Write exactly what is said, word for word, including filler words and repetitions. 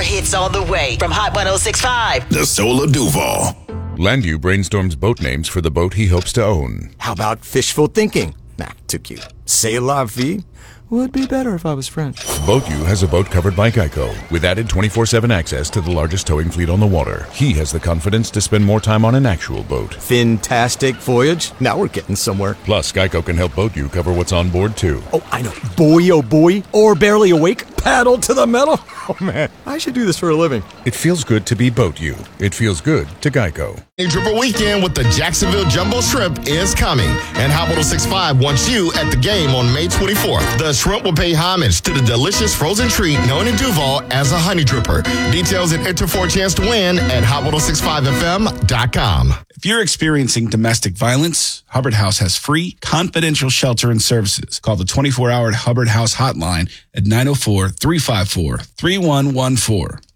More hits on the way from Hot one oh six point five. The Soul of Duval. Landu brainstorms boat names for the boat he hopes to own. How about fishful thinking? Nah, too cute. C'est la vie? Would be better if I was French. BoatU has a boat covered by Geico with added twenty-four seven access to the largest towing fleet on the water. He has the confidence to spend more time on an actual boat. Fantastic voyage. Now we're getting somewhere. Plus, Geico can help BoatU cover what's on board, too. Oh, I know. Boy, oh boy. Or barely awake. Paddle to the metal. Oh, man. I should do this for a living. It feels good to be BoatU. It feels good to Geico. A triple weekend with the Jacksonville Jumbo Shrimp is coming, and Hot one oh six point five wants you at the game on May twenty-fourth. The Shrimp will pay homage to the delicious frozen treat known in Duval as a honey dripper. Details and enter for a chance to win at hot ten sixty-five f m dot com. If you're experiencing domestic violence, Hubbard House has free, confidential shelter and services. Call the twenty-four hour Hubbard House hotline at nine oh four, three five four, three one one four.